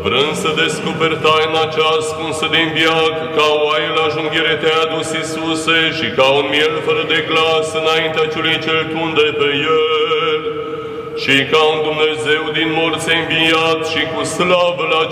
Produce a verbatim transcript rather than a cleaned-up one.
Vrând să descoperi taina cea ascunsă din viac, ca oaie la junghiere te-ai adus, Iisuse, și ca un miel fără de glas înaintea celui cel tunde pe el, și ca un Dumnezeu din morți înviat și cu slavă la